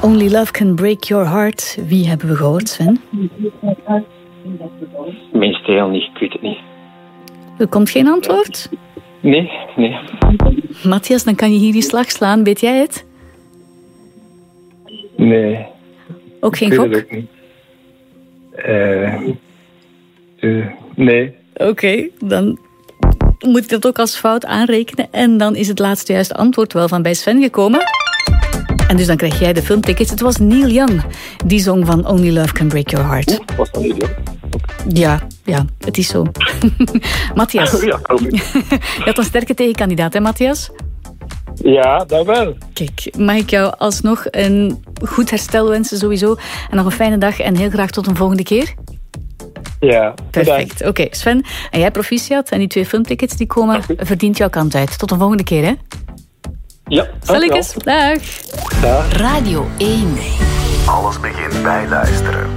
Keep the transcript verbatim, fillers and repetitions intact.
Only Love Can Break Your Heart. Wie hebben we gehoord, Sven? Meestal niet, ik weet het niet. Er komt geen antwoord? Nee, nee. Matthias, dan kan je hier die slag slaan. Weet jij het? Nee. Ook geen ik gok? weet het ook niet. Uh, uh, nee. Oké, okay, dan moet ik dat ook als fout aanrekenen. En dan is het laatste juiste antwoord wel van bij Sven gekomen. En dus dan krijg jij de filmtickets. Het was Neil Young, die zong van Only Love Can Break Your Heart. Oeh, was dat Neil Young? Ja, ja, het is zo. Matthias. Ja, kom ik. Je had een sterke tegenkandidaat, hè, Matthias? Ja, dat wel. Kijk, mag ik jou alsnog een goed herstel wensen sowieso. En nog een fijne dag en heel graag tot een volgende keer. Ja, perfect. Oké, okay, Sven, en jij proficiat. En die twee filmtickets die komen, verdient jouw kant uit. Tot een volgende keer, hè? Ja. Stelletjes, dag. Dag. Radio één. Alles begint bij luisteren.